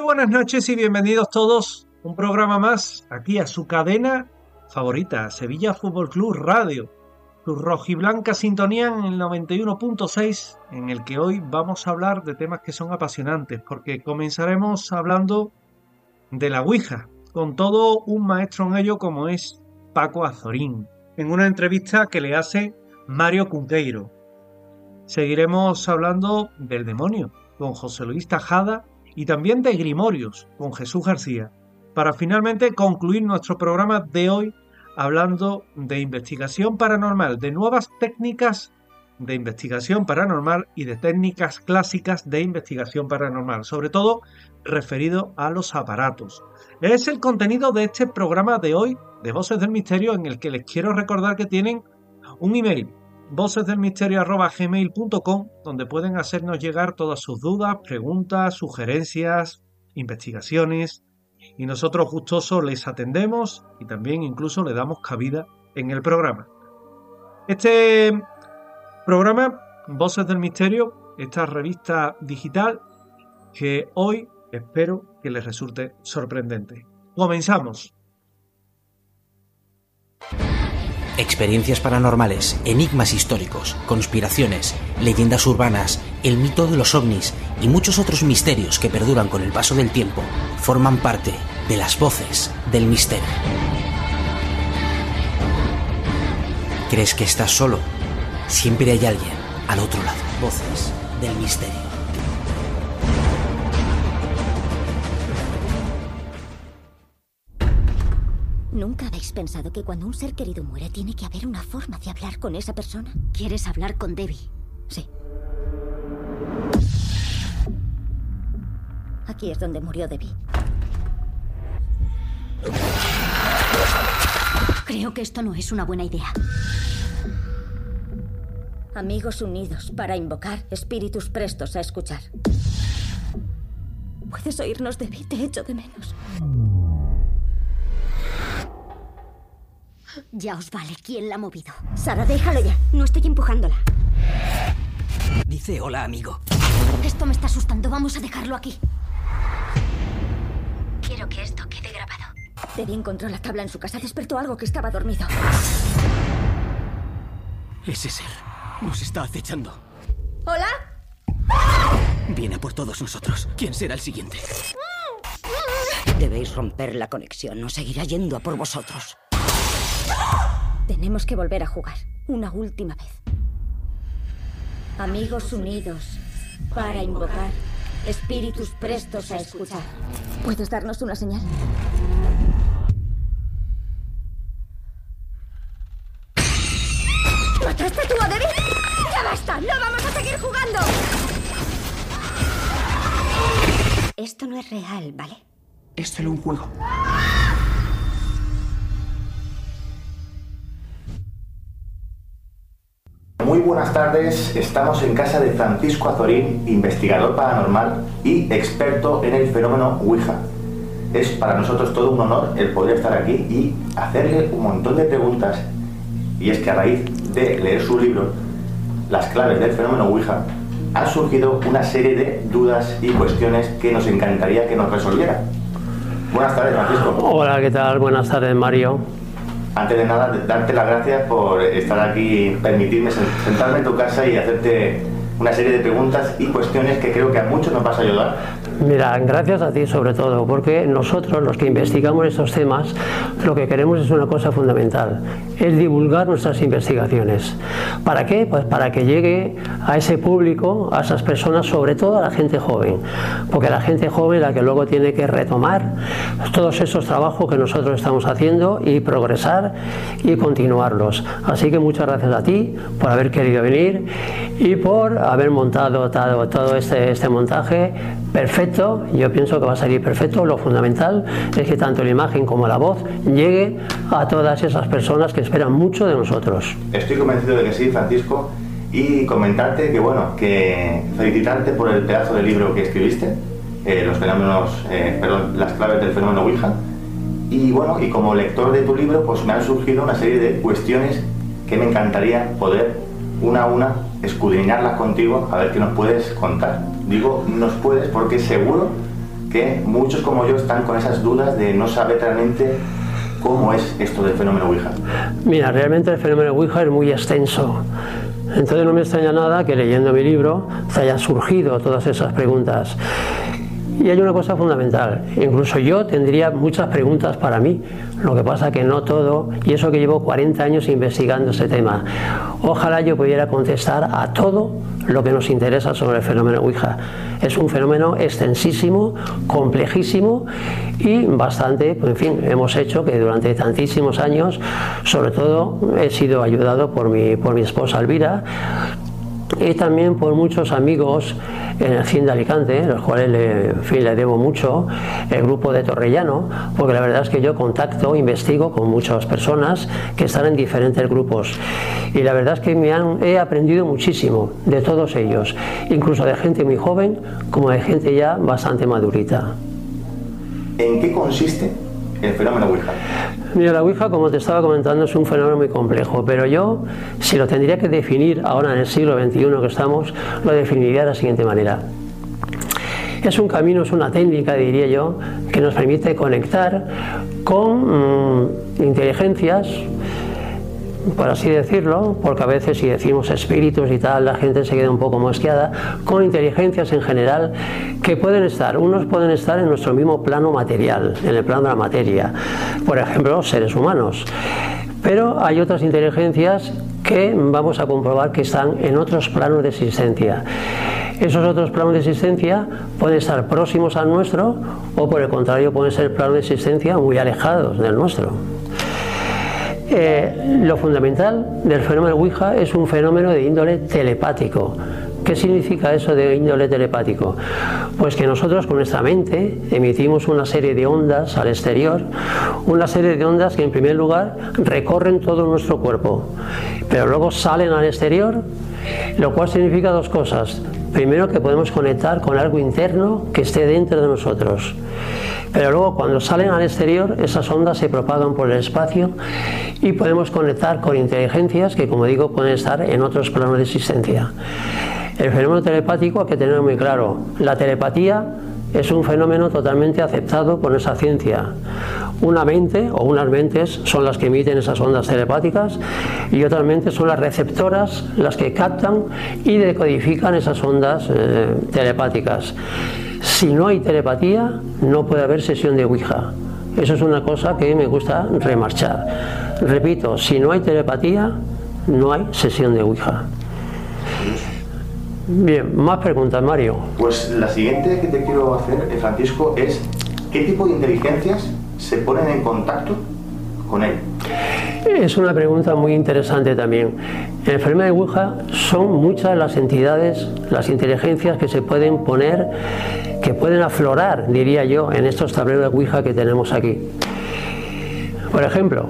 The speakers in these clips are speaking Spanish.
buenas noches y bienvenidos todos. Un programa más aquí a su cadena favorita, Sevilla Fútbol Club Radio. Su rojiblanca sintonía en el 91.6, en el que hoy vamos a hablar de temas que son apasionantes, porque comenzaremos hablando de la Ouija, con todo un maestro en ello como es Paco Azorín, en una entrevista que le hace Mario Cunqueiro. Seguiremos hablando del demonio, con José Luis Tajada, y también de Grimorios, con Jesús García, para finalmente concluir nuestro programa de hoy hablando de investigación paranormal, de nuevas técnicas de investigación paranormal y de técnicas clásicas de investigación paranormal, sobre todo referido a los aparatos. Es el contenido de este programa de hoy, de Voces del Misterio, en el que les quiero recordar que tienen un email, vocesdelmisterio@gmail.com, donde pueden hacernos llegar todas sus dudas, preguntas, sugerencias, investigaciones, y nosotros gustosos les atendemos y también incluso le damos cabida en el programa. Este programa, Voces del Misterio, esta revista digital que hoy espero que les resulte sorprendente. Comenzamos. Experiencias paranormales, enigmas históricos, conspiraciones, leyendas urbanas, el mito de los ovnis y muchos otros misterios que perduran con el paso del tiempo forman parte de las Voces del Misterio. ¿Crees que estás solo? Siempre hay alguien al otro lado. Voces del Misterio. ¿Nunca habéis pensado que cuando un ser querido muere tiene que haber una forma de hablar con esa persona? ¿Quieres hablar con Debbie? Sí. Aquí es donde murió Debbie. Creo que esto no es una buena idea. Amigos unidos para invocar espíritus prestos a escuchar. ¿Puedes oírnos, Debbie? Te echo de menos. Ya os vale. ¿Quién la ha movido? Sara, déjalo ya. No estoy empujándola. Dice hola, amigo. Esto me está asustando. Vamos a dejarlo aquí. Quiero que esto quede grabado. Debbie encontró la tabla en su casa. Despertó algo que estaba dormido. Ese ser nos está acechando. ¿Hola? Viene a por todos nosotros. ¿Quién será el siguiente? Debéis romper la conexión. No seguirá yendo a por vosotros. Tenemos que volver a jugar. Una última vez. Amigos unidos para invocar espíritus prestos a escuchar. ¿Puedes darnos una señal? ¿Mataste tú a Debbie? ¡Ya basta! ¡No vamos a seguir jugando! Esto no es real, ¿vale? Es solo un juego. Muy buenas tardes, estamos en casa de Francisco Azorín, investigador paranormal y experto en el fenómeno Ouija. Es para nosotros todo un honor el poder estar aquí y hacerle un montón de preguntas, y es que a raíz de leer su libro, Las claves del fenómeno Ouija, ha surgido una serie de dudas y cuestiones que nos encantaría que nos resolviera. Buenas tardes, Francisco. Hola, ¿qué tal? Buenas tardes, Mario. Antes de nada, darte las gracias por estar aquí, permitirme sentarme en tu casa y hacerte una serie de preguntas y cuestiones que creo que a muchos nos vas a ayudar. Mira, gracias a ti sobre todo, porque nosotros, los que investigamos estos temas, lo que queremos es una cosa fundamental, es divulgar nuestras investigaciones. ¿Para qué? Pues para que llegue a ese público, a esas personas, sobre todo a la gente joven, porque la gente joven es la que luego tiene que retomar todos esos trabajos que nosotros estamos haciendo y progresar y continuarlos. Así que muchas gracias a ti por haber querido venir y por haber montado todo este montaje perfecto. Yo pienso que va a salir perfecto. Lo fundamental es que tanto la imagen como la voz llegue a todas esas personas que esperan mucho de nosotros. Estoy convencido de que sí, Francisco, y comentarte que, bueno, que felicitarte por el pedazo de libro que escribiste, las claves del fenómeno Ouija, y bueno, y como lector de tu libro, pues me han surgido una serie de cuestiones que me encantaría poder, una a una, escudriñarlas contigo, a ver qué nos puedes contar. Digo, nos puedes, porque seguro que muchos como yo están con esas dudas de no saber realmente cómo es esto del fenómeno Ouija. Mira, realmente el fenómeno Ouija es muy extenso. Entonces no me extraña nada que leyendo mi libro te hayan surgido todas esas preguntas. Y hay una cosa fundamental, incluso yo tendría muchas preguntas para mí, lo que pasa que no todo, y eso que llevo 40 años investigando ese tema. Ojalá yo pudiera contestar a todo lo que nos interesa sobre el fenómeno Ouija. Es un fenómeno extensísimo, complejísimo y bastante, en fin, hemos hecho que durante tantísimos años, sobre todo he sido ayudado por mi esposa Elvira, y también por muchos amigos en el CIN de Alicante, los cuales le debo mucho, el grupo de Torrellano, porque la verdad es que yo contacto, investigo con muchas personas que están en diferentes grupos y la verdad es que he aprendido muchísimo de todos ellos, incluso de gente muy joven como de gente ya bastante madurita. ¿En qué consiste el fenómeno Ouija? Mira, la Ouija, como te estaba comentando, es un fenómeno muy complejo, pero yo, si lo tendría que definir ahora en el siglo XXI que estamos, lo definiría de la siguiente manera. Es un camino, es una técnica, diría yo, que nos permite conectar con inteligencias, por así decirlo, porque a veces si decimos espíritus y tal, la gente se queda un poco mosqueada, con inteligencias en general que unos pueden estar en nuestro mismo plano material, en el plano de la materia, por ejemplo, seres humanos. Pero hay otras inteligencias que vamos a comprobar que están en otros planos de existencia. Esos otros planos de existencia pueden estar próximos al nuestro o por el contrario pueden ser planos de existencia muy alejados del nuestro. Lo fundamental del fenómeno Ouija es un fenómeno de índole telepático. ¿Qué significa eso de índole telepático? Pues que nosotros con nuestra mente emitimos una serie de ondas al exterior, una serie de ondas que en primer lugar recorren todo nuestro cuerpo, pero luego salen al exterior, lo cual significa dos cosas. Primero, que podemos conectar con algo interno que esté dentro de nosotros. Pero luego cuando salen al exterior, esas ondas se propagan por el espacio y podemos conectar con inteligencias que, como digo, pueden estar en otros planos de existencia. El fenómeno telepático hay que tener muy claro. La telepatía es un fenómeno totalmente aceptado por esa ciencia. Una mente o unas mentes son las que emiten esas ondas telepáticas y otras mentes son las receptoras, las que captan y decodifican esas ondas telepáticas. Si no hay telepatía, no puede haber sesión de Ouija. Eso es una cosa que me gusta remarchar. Repito, si no hay telepatía, no hay sesión de Ouija. Bien, más preguntas, Mario. Pues la siguiente que te quiero hacer, Francisco, es ¿qué tipo de inteligencias se ponen en contacto con él? Es una pregunta muy interesante también. En el fenómeno de Ouija son muchas las entidades, las inteligencias que se pueden poner, que pueden aflorar, diría yo, en estos tableros de Ouija que tenemos aquí. Por ejemplo,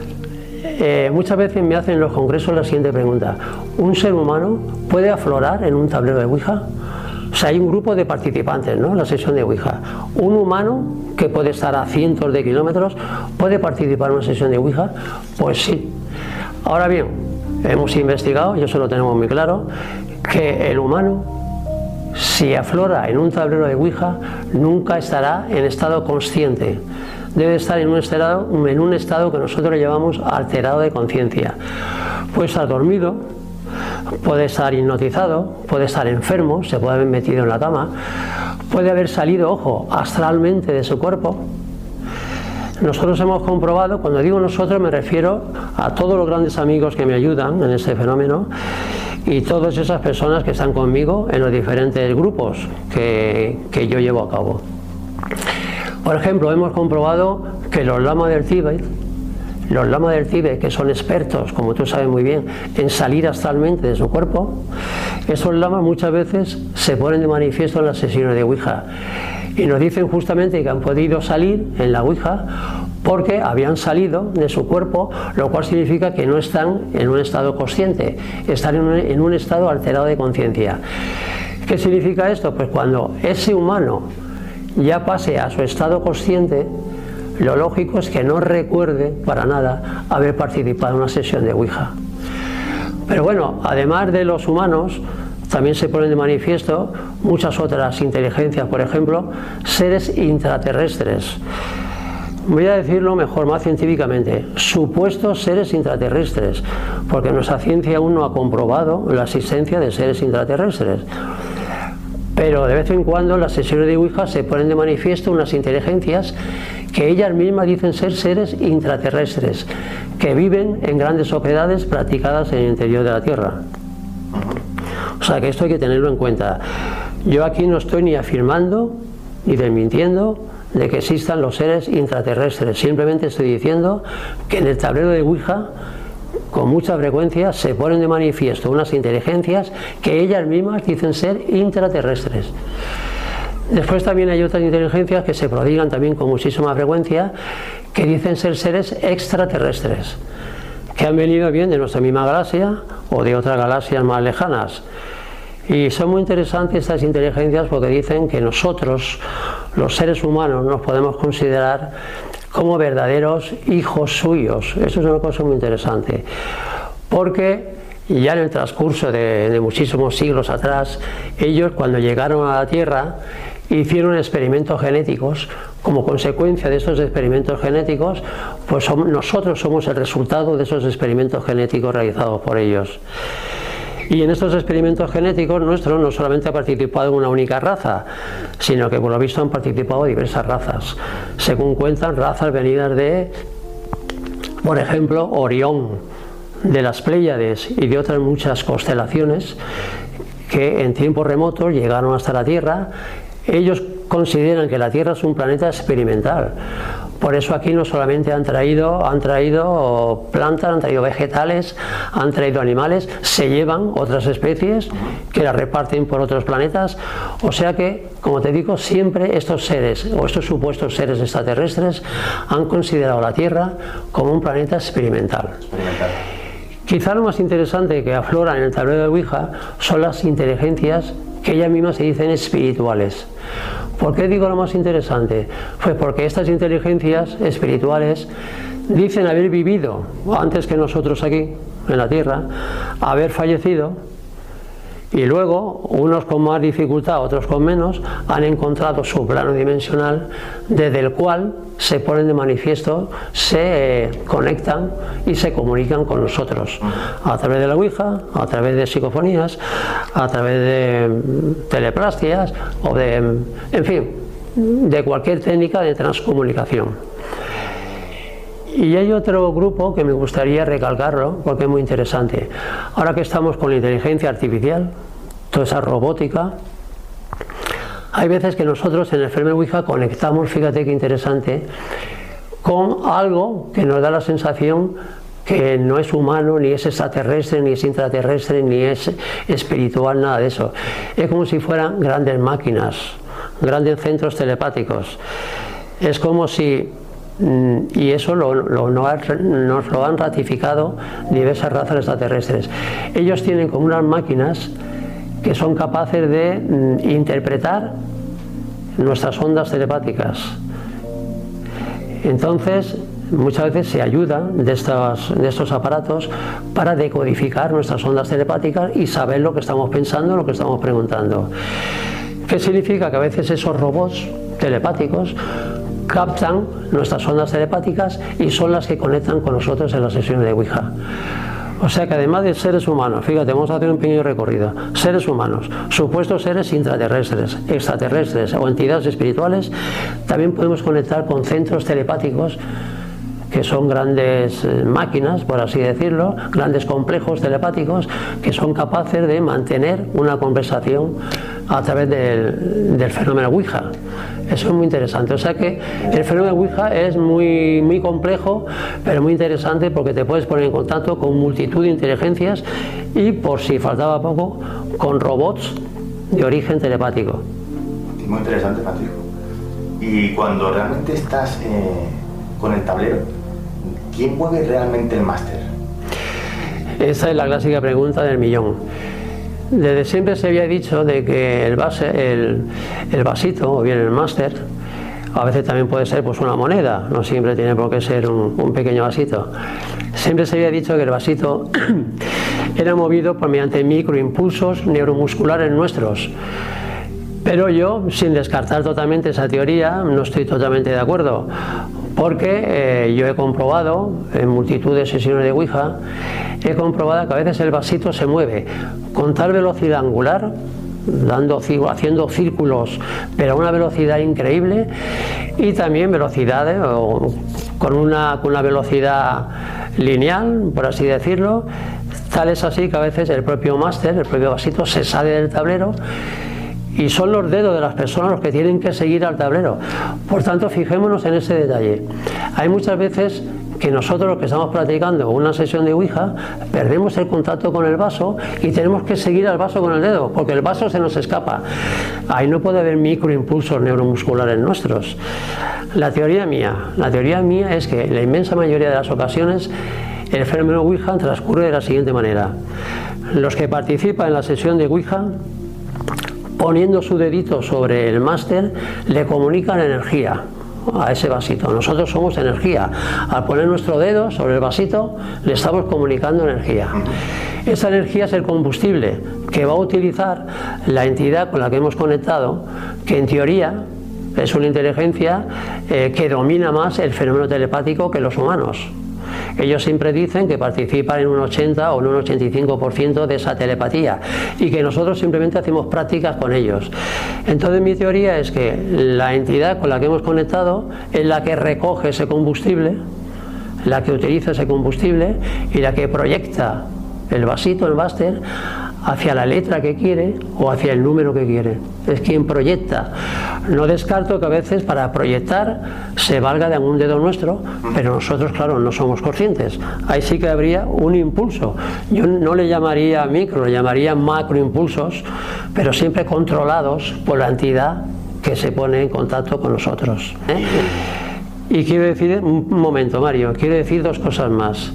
muchas veces me hacen en los congresos la siguiente pregunta: ¿un ser humano puede aflorar en un tablero de Ouija? O sea, hay un grupo de participantes, ¿no?, en la sesión de Ouija. ¿Un humano que puede estar a cientos de kilómetros puede participar en una sesión de Ouija? Pues sí. Ahora bien, hemos investigado, y eso lo tenemos muy claro, que el humano, si aflora en un tablero de Ouija, nunca estará en estado consciente. Debe estar en un estado que nosotros llamamos alterado de conciencia. Puede estar dormido, puede estar hipnotizado, puede estar enfermo, se puede haber metido en la cama, puede haber salido, ojo, astralmente de su cuerpo. Nosotros hemos comprobado, cuando digo nosotros me refiero a todos los grandes amigos que me ayudan en este fenómeno y todas esas personas que están conmigo en los diferentes grupos que yo llevo a cabo. Por ejemplo, hemos comprobado que los lamas del Tíbet, que son expertos, como tú sabes muy bien, en salir astralmente de su cuerpo, esos lamas muchas veces se ponen de manifiesto en las sesiones de Ouija y nos dicen justamente que han podido salir en la Ouija porque habían salido de su cuerpo, lo cual significa que no están en un estado consciente, están en un estado alterado de conciencia. ¿Qué significa esto? Pues cuando ese humano ya pase a su estado consciente, lo lógico es que no recuerde para nada haber participado en una sesión de Ouija. Pero bueno, además de los humanos, también se ponen de manifiesto muchas otras inteligencias, por ejemplo, seres intraterrestres. Voy a decirlo mejor, más científicamente, supuestos seres intraterrestres, porque nuestra ciencia aún no ha comprobado la existencia de seres intraterrestres. Pero de vez en cuando en las sesiones de Ouija se ponen de manifiesto unas inteligencias que ellas mismas dicen ser seres intraterrestres, que viven en grandes sociedades practicadas en el interior de la Tierra. O sea que esto hay que tenerlo en cuenta. Yo aquí no estoy ni afirmando ni desmintiendo de que existan los seres intraterrestres, simplemente estoy diciendo que en el tablero de Ouija con mucha frecuencia se ponen de manifiesto unas inteligencias que ellas mismas dicen ser intraterrestres. Después también hay otras inteligencias que se prodigan también con muchísima frecuencia, que dicen ser seres extraterrestres, que han venido bien de nuestra misma galaxia o de otras galaxias más lejanas. Y son muy interesantes estas inteligencias porque dicen que nosotros, los seres humanos, nos podemos considerar como verdaderos hijos suyos. Eso es una cosa muy interesante, porque ya en el transcurso de muchísimos siglos atrás, ellos cuando llegaron a la Tierra hicieron experimentos genéticos. Como consecuencia de estos experimentos genéticos, pues nosotros somos el resultado de esos experimentos genéticos realizados por ellos. Y en estos experimentos genéticos nuestros no solamente ha participado una única raza, sino que por lo visto han participado diversas razas. Según cuentan, razas venidas de, por ejemplo, Orión, de las Pléyades y de otras muchas constelaciones que en tiempos remotos llegaron hasta la Tierra. Ellos consideran que la Tierra es un planeta experimental. Por eso aquí no solamente han traído plantas, han traído vegetales, han traído animales, se llevan otras especies que las reparten por otros planetas. O sea que, como te digo, siempre estos seres o estos supuestos seres extraterrestres han considerado la Tierra como un planeta experimental. Quizá lo más interesante que aflora en el tablero de Ouija son las inteligencias que ellas mismas se dicen espirituales. ¿Por qué digo lo más interesante? Pues porque estas inteligencias espirituales dicen haber vivido antes que nosotros aquí, en la Tierra, haber fallecido, y luego, unos con más dificultad, otros con menos, han encontrado su plano dimensional desde el cual se ponen de manifiesto, se conectan y se comunican con nosotros a través de la Ouija, a través de psicofonías, a través de teleplastias o de, en fin, de cualquier técnica de transcomunicación. Y hay otro grupo que me gustaría recalcarlo porque es muy interesante. Ahora que estamos con la inteligencia artificial, toda esa robótica, hay veces que nosotros en el fenómeno Ouija conectamos, fíjate qué interesante, con algo que nos da la sensación que no es humano, ni es extraterrestre, ni es intraterrestre, ni es espiritual, nada de eso. Es como si fueran grandes máquinas, grandes centros telepáticos. Es como si... y eso nos lo han ratificado diversas razas extraterrestres. Ellos tienen como unas máquinas que son capaces de interpretar nuestras ondas telepáticas. Entonces, muchas veces se ayudan de estos aparatos para decodificar nuestras ondas telepáticas y saber lo que estamos pensando, lo que estamos preguntando. ¿Qué significa? Que a veces esos robots telepáticos captan nuestras ondas telepáticas y son las que conectan con nosotros en las sesiones de Ouija. O sea que además de seres humanos, fíjate, vamos a hacer un pequeño recorrido. Seres humanos, supuestos seres intraterrestres, extraterrestres o entidades espirituales, también podemos conectar con centros telepáticos que son grandes máquinas, por así decirlo, grandes complejos telepáticos que son capaces de mantener una conversación a través del fenómeno Ouija. Eso es muy interesante. O sea que el fenómeno Ouija es muy complejo, pero muy interesante porque te puedes poner en contacto con multitud de inteligencias y, por si faltaba poco, con robots de origen telepático. Muy interesante, Francisco. Y cuando realmente estás con el tablero, ¿quién mueve realmente el máster? Esa es la clásica pregunta del millón. Desde siempre se había dicho de que el vasito, o bien el máster, a veces también puede ser pues una moneda, no siempre tiene por qué ser un pequeño vasito. Siempre se había dicho que el vasito era movido mediante microimpulsos neuromusculares nuestros. Pero yo, sin descartar totalmente esa teoría, no estoy totalmente de acuerdo, porque yo he comprobado en multitud de sesiones de Ouija, he comprobado que a veces el vasito se mueve con tal velocidad angular, haciendo círculos, pero a una velocidad increíble, y también velocidades con una velocidad lineal, por así decirlo. Tal es así que a veces el propio máster, el propio vasito, se sale del tablero y son los dedos de las personas los que tienen que seguir al tablero. Por tanto, fijémonos en ese detalle. Hay muchas veces que nosotros, los que estamos practicando una sesión de Ouija, perdemos el contacto con el vaso y tenemos que seguir al vaso con el dedo, porque el vaso se nos escapa. Ahí no puede haber microimpulsos neuromusculares nuestros. La teoría mía es que en la inmensa mayoría de las ocasiones el fenómeno Ouija transcurre de la siguiente manera. Los que participan en la sesión de Ouija, poniendo su dedito sobre el máster, le comunican energía a ese vasito. Nosotros somos energía. Al poner nuestro dedo sobre el vasito, le estamos comunicando energía. Esa energía es el combustible que va a utilizar la entidad con la que hemos conectado, que en teoría es una inteligencia que domina más el fenómeno telepático que los humanos. Ellos siempre dicen que participan en un 80 o en un 85% de esa telepatía y que nosotros simplemente hacemos prácticas con ellos. Entonces mi teoría es que la entidad con la que hemos conectado es la que recoge ese combustible, la que utiliza ese combustible y la que proyecta el vasito, el máster, hacia la letra que quiere o hacia el número que quiere. Es quien proyecta. No descarto que a veces para proyectar se valga de algún dedo nuestro, pero nosotros, claro, no somos conscientes. Ahí sí que habría un impulso. Yo no le llamaría micro, le llamaría macroimpulsos, pero siempre controlados por la entidad que se pone en contacto con nosotros. Y quiero decir, un momento, Mario, quiero decir dos cosas más.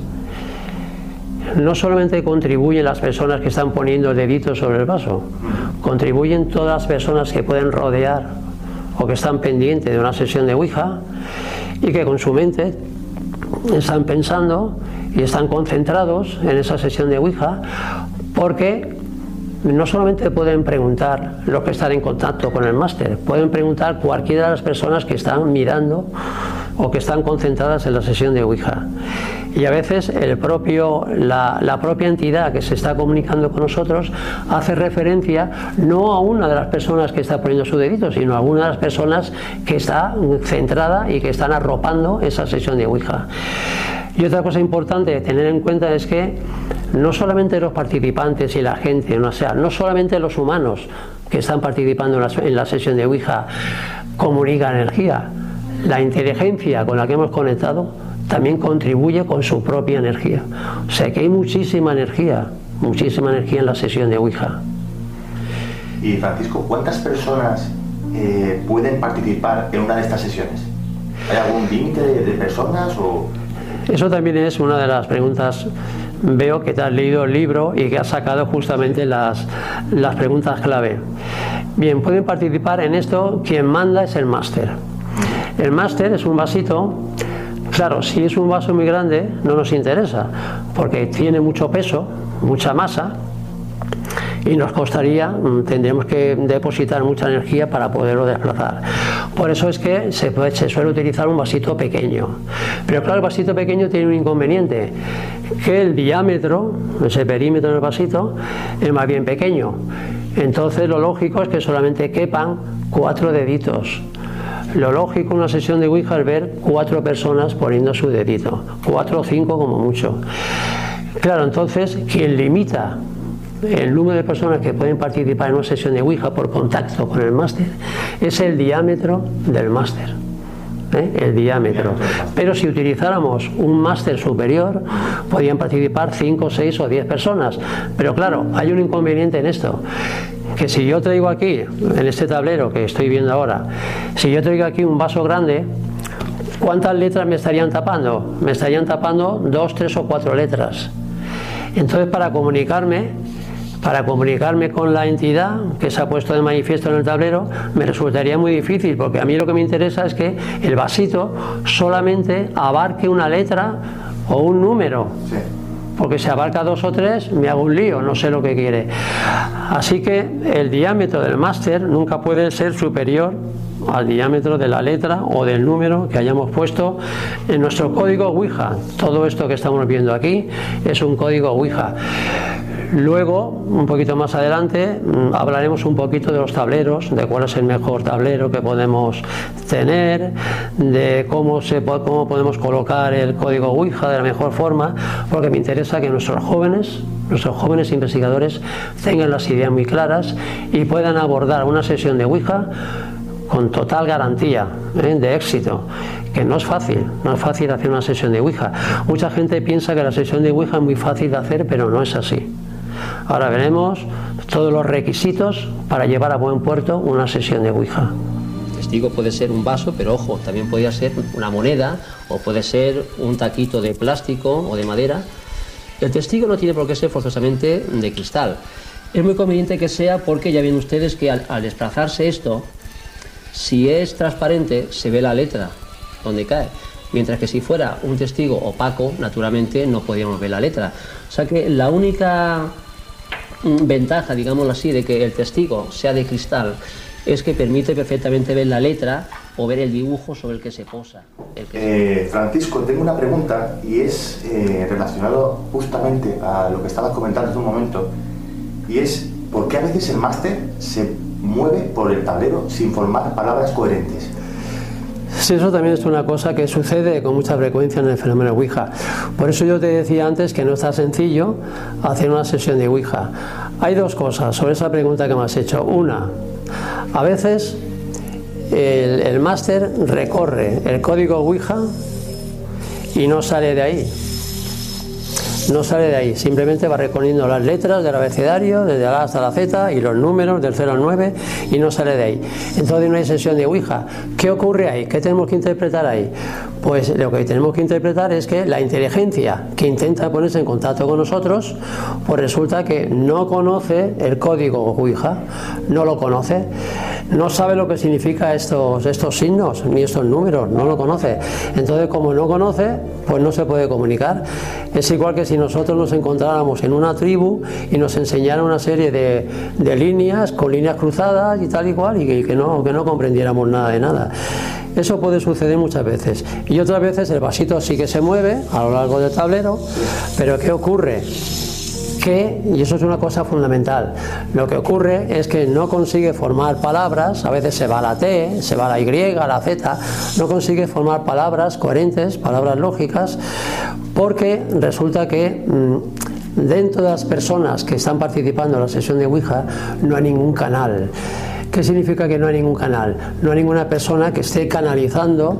No solamente contribuyen las personas que están poniendo el dedito sobre el vaso, contribuyen todas las personas que pueden rodear o que están pendientes de una sesión de Ouija y que con su mente están pensando y están concentrados en esa sesión de Ouija, porque no solamente pueden preguntar los que están en contacto con el máster, pueden preguntar cualquiera de las personas que están mirando o que están concentradas en la sesión de Ouija. Y a veces la propia entidad que se está comunicando con nosotros hace referencia no a una de las personas que está poniendo su dedito, sino a una de las personas que está centrada y que están arropando esa sesión de Ouija. Y otra cosa importante de tener en cuenta es que no solamente los participantes y la gente, no solamente los humanos que están participando en la sesión de Ouija comunican energía. La inteligencia con la que hemos conectado también contribuye con su propia energía. O sea que hay muchísima energía en la sesión de Ouija. Y Francisco, ¿cuántas personas pueden participar en una de estas sesiones? ¿Hay algún límite de personas o...? Eso también es una de las preguntas. Veo que te has leído el libro y que has sacado justamente las preguntas clave. Bien, pueden participar en esto, quien manda es el máster. El máster es un vasito. Claro, si es un vaso muy grande no nos interesa, porque tiene mucho peso, mucha masa, y nos costaría, tendríamos que depositar mucha energía para poderlo desplazar. Por eso es que se suele utilizar un vasito pequeño. Pero claro, el vasito pequeño tiene un inconveniente, que el diámetro, ese perímetro del vasito, es más bien pequeño. Entonces lo lógico es que solamente quepan 4 deditos. Lo lógico en una sesión de Ouija es ver 4 personas poniendo su dedito, 4 o 5 como mucho. Claro, entonces quien limita el número de personas que pueden participar en una sesión de Ouija por contacto con el máster es el diámetro del máster. El diámetro. Pero si utilizáramos un máster superior, podrían participar 5, 6 o 10 personas. Pero claro, hay un inconveniente en esto, que si yo traigo aquí, en este tablero que estoy viendo ahora, si yo traigo aquí un vaso grande, ¿cuántas letras me estarían tapando? Me estarían tapando 2, 3 o 4 letras. Entonces, para comunicarme con la entidad que se ha puesto de manifiesto en el tablero, me resultaría muy difícil, porque a mí lo que me interesa es que el vasito solamente abarque una letra o un número. Sí. porque si abarca 2 o 3 me hago un lío, no sé lo que quiere. Así que el diámetro del máster nunca puede ser superior al diámetro de la letra o del número que hayamos puesto en nuestro código Ouija. Todo esto que estamos viendo aquí es un código Ouija. Luego, un poquito más adelante, hablaremos un poquito de los tableros, de cuál es el mejor tablero que podemos tener, de cómo podemos colocar el código Ouija de la mejor forma, porque me interesa que nuestros jóvenes investigadores tengan las ideas muy claras y puedan abordar una sesión de Ouija con total garantía de éxito, que no es fácil hacer una sesión de Ouija. Mucha gente piensa que la sesión de Ouija es muy fácil de hacer, pero no es así. Ahora veremos todos los requisitos para llevar a buen puerto una sesión de Ouija. El testigo puede ser un vaso, pero ojo, también podría ser una moneda o puede ser un taquito de plástico o de madera. El testigo no tiene por qué ser forzosamente de cristal. Es muy conveniente que sea, porque ya ven ustedes que al desplazarse esto, si es transparente se ve la letra donde cae, mientras que si fuera un testigo opaco, naturalmente no podíamos ver la letra. O sea que la única ventaja, digámoslo así, de que el testigo sea de cristal es que permite perfectamente ver la letra o ver el dibujo sobre el que se posa. Francisco, tengo una pregunta y es relacionado justamente a lo que estabas comentando hace un momento, y es ¿por qué a veces el máster se mueve por el tablero sin formar palabras coherentes? Sí, eso también es una cosa que sucede con mucha frecuencia en el fenómeno Ouija. Por eso yo te decía antes que no está sencillo hacer una sesión de Ouija. Hay 2 cosas sobre esa pregunta que me has hecho. Una, a veces el máster recorre el código Ouija y no sale de ahí. No sale de ahí, simplemente va recorriendo las letras del abecedario, desde la A hasta la Z, y los números del 0 al 9, y no sale de ahí. Entonces no hay sesión de Ouija. ¿Qué ocurre ahí? ¿Qué tenemos que interpretar ahí? Pues lo que tenemos que interpretar es que la inteligencia que intenta ponerse en contacto con nosotros, pues resulta que no conoce el código Ouija, no lo conoce, no sabe lo que significa estos signos, ni estos números, no lo conoce. Entonces, como no conoce, pues no se puede comunicar. Es igual que si nosotros nos encontráramos en una tribu y nos enseñara una serie de líneas, con líneas cruzadas y tal y cual, y que no comprendiéramos nada de nada. Eso puede suceder muchas veces. Y otras veces el vasito sí que se mueve a lo largo del tablero, pero ¿qué ocurre? Y eso es una cosa fundamental, lo que ocurre es que no consigue formar palabras, a veces se va la T, se va la Y, la Z, no consigue formar palabras coherentes, palabras lógicas, porque resulta que dentro de las personas que están participando en la sesión de Ouija no hay ningún canal. ¿Qué significa que no hay ningún canal? No hay ninguna persona que esté canalizando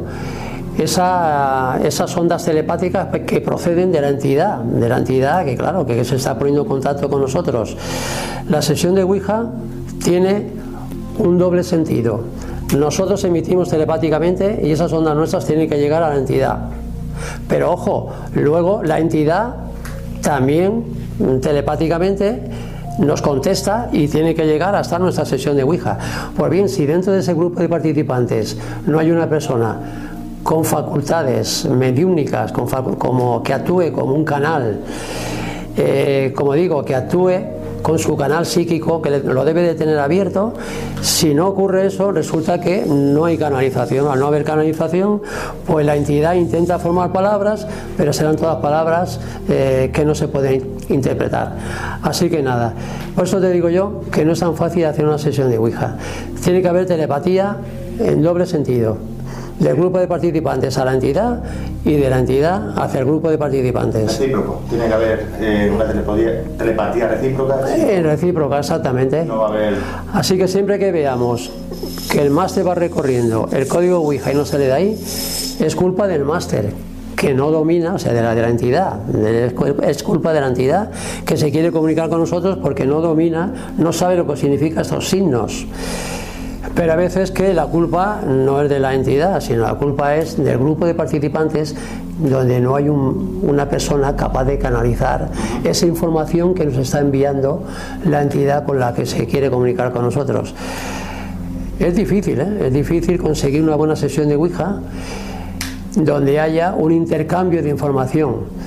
esas ondas telepáticas que proceden de la entidad que claro, que se está poniendo en contacto con nosotros. La sesión de Ouija tiene un doble sentido. Nosotros emitimos telepáticamente y esas ondas nuestras tienen que llegar a la entidad. Pero ojo, luego la entidad también telepáticamente nos contesta y tiene que llegar hasta nuestra sesión de Ouija. Pues bien, si dentro de ese grupo de participantes no hay una persona con facultades mediúmnicas, como que actúe como un canal, como digo, que actúe con su canal psíquico, que lo debe de tener abierto, si no ocurre eso, resulta que no hay canalización. Al no haber canalización, pues la entidad intenta formar palabras, pero serán todas palabras que no se pueden interpretar. Así que nada, por eso te digo yo que no es tan fácil hacer una sesión de Ouija. Tiene que haber telepatía en doble sentido, del grupo de participantes a la entidad y de la entidad hacia el grupo de participantes. Recíproco, tiene que haber una telepatía recíproca. Recíproca, exactamente. No va a haber... Así que siempre que veamos que el máster va recorriendo el código Ouija y no sale de ahí, es culpa del máster, que no domina, o sea, de la entidad. Es culpa de la entidad que se quiere comunicar con nosotros porque no domina, no sabe lo que significan estos signos. Pero a veces que la culpa no es de la entidad, sino la culpa es del grupo de participantes, donde no hay una persona capaz de canalizar esa información que nos está enviando la entidad con la que se quiere comunicar con nosotros. Es difícil, es difícil conseguir una buena sesión de Ouija donde haya un intercambio de información.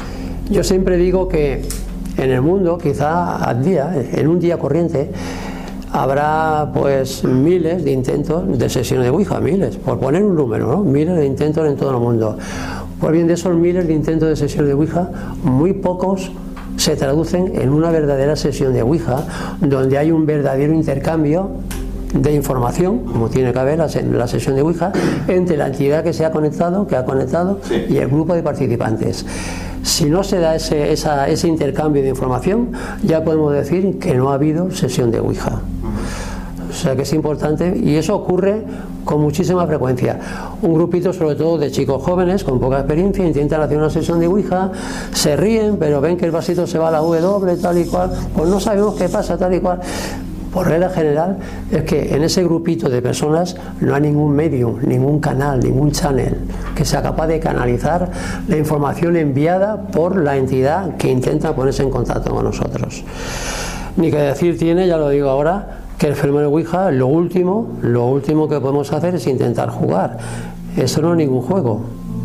Yo siempre digo que en el mundo, quizá al día, en un día corriente, habrá pues miles de intentos de sesiones de Ouija, miles, por poner un número, ¿no? Miles de intentos en todo el mundo. Pues bien, de esos miles de intentos de sesiones de Ouija, muy pocos se traducen en una verdadera sesión de Ouija, donde hay un verdadero intercambio de información, como tiene que haber la sesión de Ouija, entre la entidad que ha conectado sí, y el grupo de participantes. Si no se da ese intercambio de información, ya podemos decir que no ha habido sesión de Ouija. O sea que es importante, y eso ocurre con muchísima frecuencia. Un grupito, sobre todo de chicos jóvenes con poca experiencia, intentan hacer una sesión de Ouija, se ríen, pero ven que el vasito se va a la W, tal y cual, pues no sabemos qué pasa, tal y cual. Por regla general es que en ese grupito de personas no hay ningún medium, ningún canal, ningún channel que sea capaz de canalizar la información enviada por la entidad que intenta ponerse en contacto con nosotros. Ni que decir tiene, ya lo digo ahora, que el fenómeno Ouija, lo último que podemos hacer es intentar jugar. Eso no es ningún juego.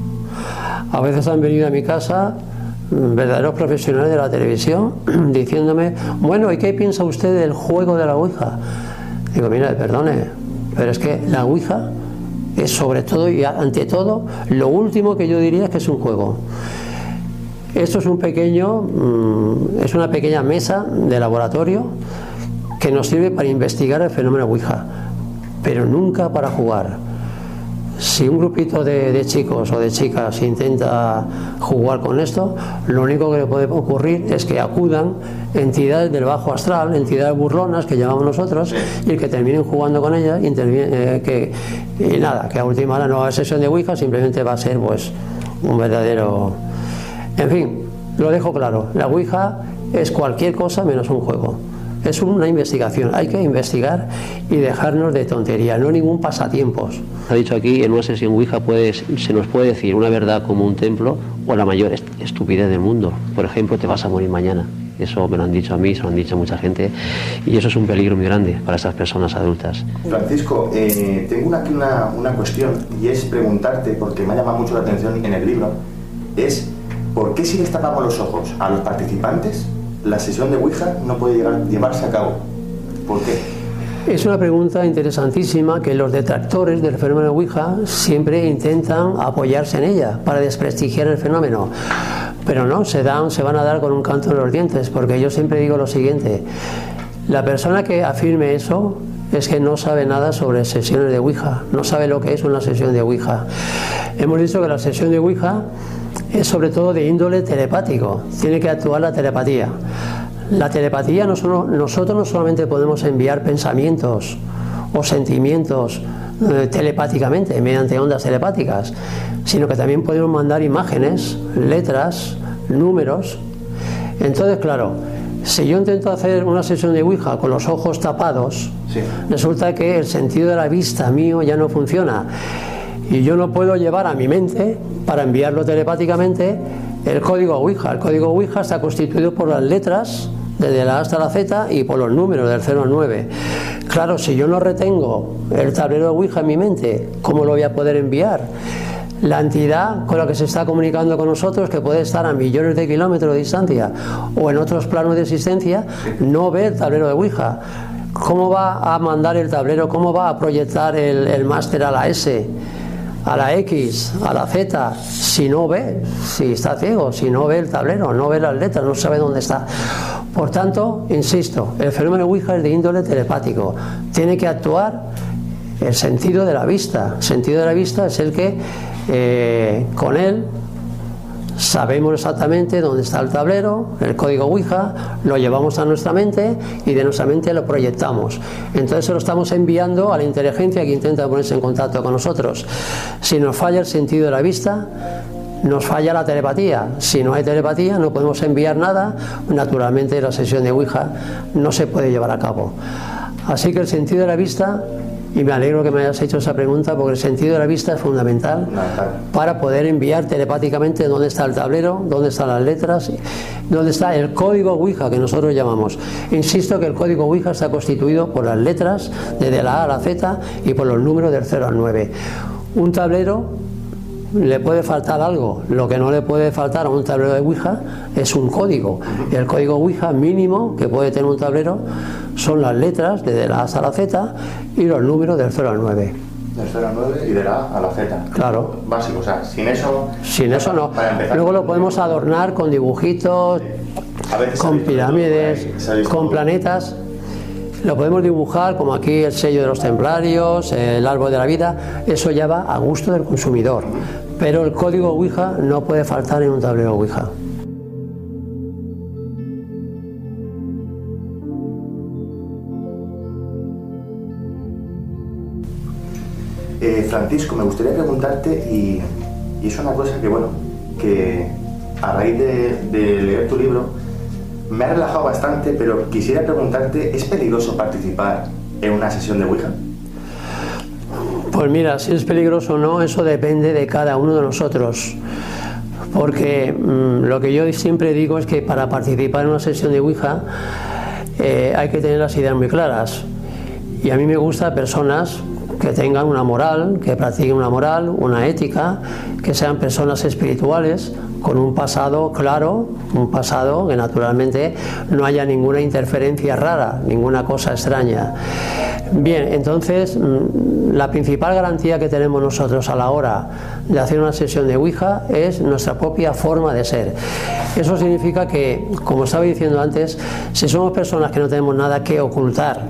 A veces han venido a mi casa verdaderos profesionales de la televisión diciéndome, bueno, ¿y qué piensa usted del juego de la Ouija? Digo, mira, perdone, pero es que la Ouija es sobre todo y ante todo lo último que yo diría es que es un juego. Esto es es una pequeña mesa de laboratorio que nos sirve para investigar el fenómeno Ouija, pero nunca para jugar. Si un grupito de chicos o de chicas intenta jugar con esto, lo único que le puede ocurrir es que acudan entidades del bajo astral, entidades burlonas que llamamos nosotros, y que terminen jugando con ellas, que a última hora no va a haber sesión de Ouija, simplemente va a ser pues un verdadero... En fin, lo dejo claro, la Ouija es cualquier cosa menos un juego. Es una investigación, hay que investigar y dejarnos de tontería, no ningún pasatiempos. Ha dicho aquí, en una sesión Ouija se nos puede decir una verdad como un templo o la mayor estupidez del mundo. Por ejemplo, te vas a morir mañana. Eso me lo han dicho a mí, se lo han dicho a mucha gente, y eso es un peligro muy grande para esas personas adultas. Francisco, tengo aquí una cuestión, y es preguntarte, porque me ha llamado mucho la atención en el libro, es ¿por qué si les tapamos los ojos a los participantes, la sesión de Ouija no puede llevarse a cabo? ¿Por qué? Es una pregunta interesantísima que los detractores del fenómeno Ouija siempre intentan apoyarse en ella para desprestigiar el fenómeno. Pero no, se van a dar con un canto en los dientes, porque yo siempre digo lo siguiente: la persona que afirme eso es que no sabe nada sobre sesiones de Ouija, no sabe lo que es una sesión de Ouija. Hemos dicho que la sesión de Ouija es sobre todo de índole telepático, tiene que actuar la telepatía. La telepatía, nosotros no solamente podemos enviar pensamientos o sentimientos telepáticamente, mediante ondas telepáticas, sino que también podemos mandar imágenes, letras, números. Entonces, claro, si yo intento hacer una sesión de Ouija con los ojos tapados, sí, resulta que el sentido de la vista mío ya no funciona. Y yo no puedo llevar a mi mente, para enviarlo telepáticamente, el código Ouija. El código Ouija está constituido por las letras, desde la A hasta la Z, y por los números, del 0 al 9. Claro, si yo no retengo el tablero de Ouija en mi mente, ¿cómo lo voy a poder enviar? La entidad con la que se está comunicando con nosotros, que puede estar a millones de kilómetros de distancia o en otros planos de existencia, no ve el tablero de Ouija. ¿Cómo va a mandar el tablero? ¿Cómo va a proyectar el máster a la S, a la X, a la Z, si no ve, si está ciego, si no ve el tablero, no ve las letras, no sabe dónde está? Por tanto, insisto, el fenómeno Ouija es de índole telepático. Tiene que actuar el sentido de la vista. El sentido de la vista es el que con él sabemos exactamente dónde está el tablero, el código Ouija, lo llevamos a nuestra mente y de nuestra mente lo proyectamos. Entonces se lo estamos enviando a la inteligencia que intenta ponerse en contacto con nosotros. Si nos falla el sentido de la vista, nos falla la telepatía. Si no hay telepatía, no podemos enviar nada. Naturalmente la sesión de Ouija no se puede llevar a cabo. Así que el sentido de la vista, y me alegro que me hayas hecho esa pregunta, porque el sentido de la vista es fundamental para poder enviar telepáticamente dónde está el tablero, dónde están las letras, dónde está el código Ouija que nosotros llamamos. Insisto que el código Ouija está constituido por las letras desde la A a la Z y por los números del 0 al 9. Un tablero le puede faltar algo. Lo que no le puede faltar a un tablero de Ouija es un código. Y el código Ouija mínimo que puede tener un tablero son las letras desde la A hasta la Z y los números del 0 al 9. Del 0 al 9 y de la A a la Z. Claro. Básico, o sea, sin eso... Sin eso no. Luego lo podemos adornar con dibujitos, con pirámides, con planetas. Lo podemos dibujar como aquí el sello de los templarios, el árbol de la vida. Eso ya va a gusto del consumidor. Pero el código Ouija no puede faltar en un tablero Ouija. Francisco, me gustaría preguntarte, y es una cosa que, bueno, que a raíz de leer tu libro me ha relajado bastante, pero quisiera preguntarte, ¿es peligroso participar en una sesión de Ouija? Pues mira, si es peligroso o no, eso depende de cada uno de nosotros. Porque lo que yo siempre digo es que para participar en una sesión de Ouija hay que tener las ideas muy claras. Y a mí me gustan personas que tengan una moral, que practiquen una moral, una ética, que sean personas espirituales, con un pasado claro, un pasado que naturalmente no haya ninguna interferencia rara, ninguna cosa extraña. Bien, entonces la principal garantía que tenemos nosotros a la hora de hacer una sesión de Ouija es nuestra propia forma de ser. Eso significa que, como estaba diciendo antes, si somos personas que no tenemos nada que ocultar,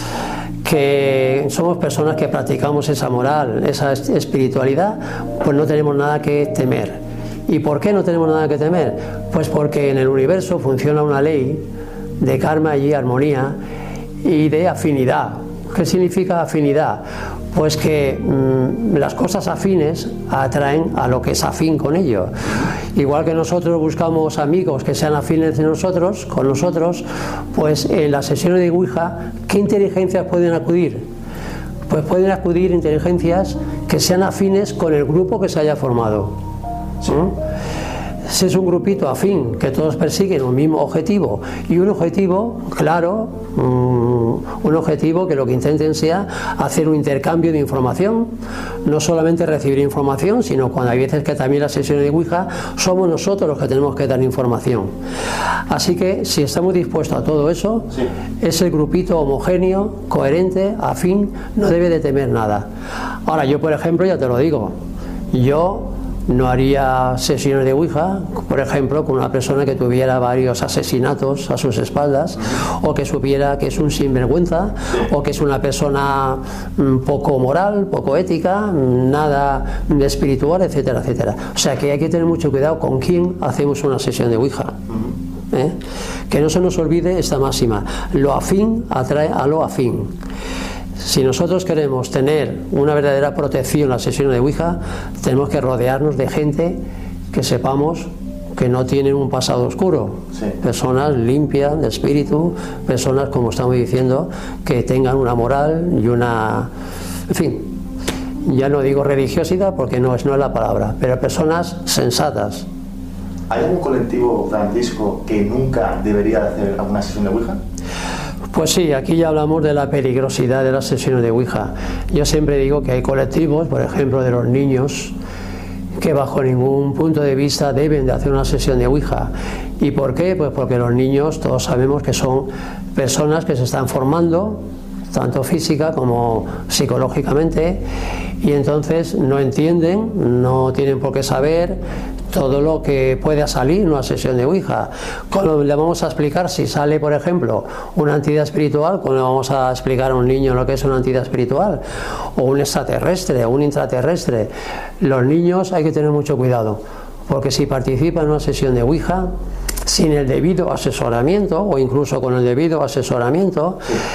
que somos personas que practicamos esa moral, esa espiritualidad, pues no tenemos nada que temer. ¿Y por qué no tenemos nada que temer? Pues porque en el universo funciona una ley de karma y armonía y de afinidad. ¿Qué significa afinidad? Pues que las cosas afines atraen a lo que es afín con ello. Igual que nosotros buscamos amigos que sean afines de nosotros, con nosotros, pues en las sesiones de Ouija, ¿qué inteligencias pueden acudir? Pues pueden acudir inteligencias que sean afines con el grupo que se haya formado. ¿Sí? Si es un grupito afín, que todos persiguen un mismo objetivo y un objetivo claro, un objetivo que lo que intenten sea hacer un intercambio de información, no solamente recibir información, sino cuando hay veces que también las sesiones de Ouija somos nosotros los que tenemos que dar información. Así que si estamos dispuestos a todo eso, sí, ese grupito homogéneo, coherente, afín, no debe de temer nada. Ahora, yo por ejemplo, ya te lo digo, yo no haría sesiones de Ouija, por ejemplo, con una persona que tuviera varios asesinatos a sus espaldas, o que supiera que es un sinvergüenza, o que es una persona poco moral, poco ética, nada espiritual, etcétera, etcétera. O sea que hay que tener mucho cuidado con quién hacemos una sesión de Ouija. Que no se nos olvide esta máxima: lo afín atrae a lo afín. Si nosotros queremos tener una verdadera protección en las sesiones de Ouija, tenemos que rodearnos de gente que sepamos que no tienen un pasado oscuro. Sí. Personas limpias de espíritu, personas, como estamos diciendo, que tengan una moral y una... En fin, ya no digo religiosidad porque no es la palabra, pero personas sensatas. ¿Hay algún colectivo, Francisco, que nunca debería hacer alguna sesión de Ouija? Pues sí, aquí ya hablamos de la peligrosidad de las sesiones de Ouija. Yo siempre digo que hay colectivos, por ejemplo, de los niños, que bajo ningún punto de vista deben de hacer una sesión de Ouija. ¿Y por qué? Pues porque los niños, todos sabemos que son personas que se están formando, tanto física como psicológicamente, y entonces no entienden, no tienen por qué saber todo lo que pueda salir en una sesión de Ouija. ¿Cómo le vamos a explicar si sale, por ejemplo, una entidad espiritual? ¿Cómo le vamos a explicar a un niño lo que es una entidad espiritual? O un extraterrestre, o un intraterrestre. Los niños hay que tener mucho cuidado, porque si participan en una sesión de Ouija sin el debido asesoramiento, o incluso con el debido asesoramiento,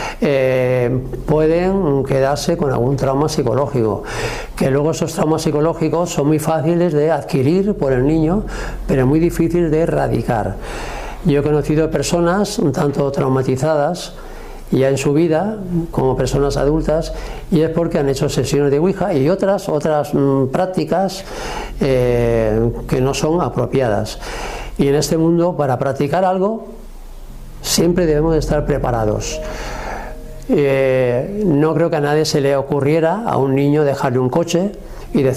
pueden quedarse con algún trauma psicológico, que luego esos traumas psicológicos son muy fáciles de adquirir por el niño, pero muy difíciles de erradicar. Yo he conocido personas un tanto traumatizadas ya en su vida, como personas adultas, y es porque han hecho sesiones de Ouija y otras prácticas que no son apropiadas. Y en este mundo, para practicar algo, siempre debemos de estar preparados. No creo que a nadie se le ocurriera a un niño dejarle un coche y decir: